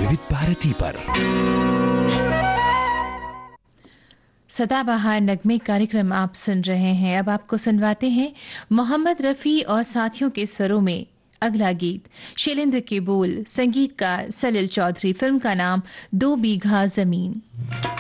विविध भारती पर। सदाबहार नगमे कार्यक्रम आप सुन रहे हैं। अब आपको सुनवाते हैं मोहम्मद रफी और साथियों के स्वरों में अगला गीत। शैलेंद्र के बोल, संगीतकार सलिल चौधरी। फिल्म का नाम 2 बीघा जमीन।